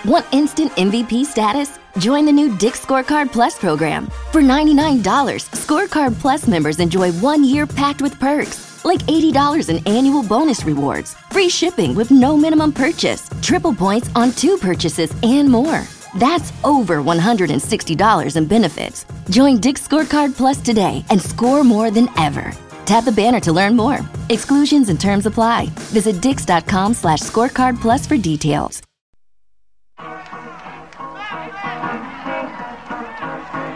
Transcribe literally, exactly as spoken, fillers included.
Want instant M V P status? Join the new Dick's Scorecard Plus program. For ninety-nine dollars, Scorecard Plus members enjoy one year packed with perks, like eighty dollars in annual bonus rewards, free shipping with no minimum purchase, triple points on two purchases, and more. That's over one hundred sixty dollars in benefits. Join Dick's Scorecard Plus today and score more than ever. Tap the banner to learn more. Exclusions and terms apply. Visit dix.com slash scorecard plus for details.